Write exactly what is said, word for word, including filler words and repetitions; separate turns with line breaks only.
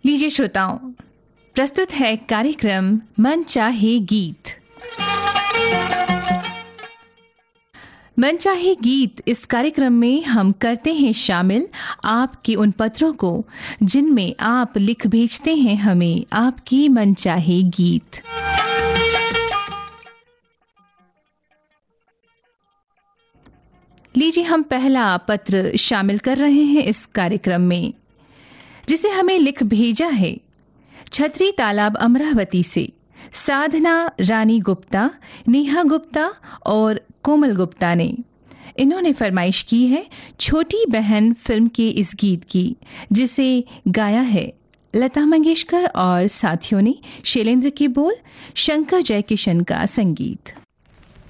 लीजिए श्रोताओं, प्रस्तुत है कार्यक्रम मन चाहे गीत। मन चाहे गीत इस कार्यक्रम में हम करते हैं शामिल आपके उन पत्रों को जिनमें आप लिख भेजते हैं हमें आपकी मन चाहे गीत। लीजिए हम पहला पत्र शामिल कर रहे हैं इस कार्यक्रम में, जिसे हमें लिख भेजा है छतरी तालाब अमरावती से साधना रानी गुप्ता, नेहा गुप्ता और कोमल गुप्ता ने। इन्होंने फरमाइश की है छोटी बहन फिल्म के इस गीत की, जिसे गाया है लता मंगेशकर और साथियों ने। शैलेंद्र के बोल, शंकर जयकिशन का संगीत।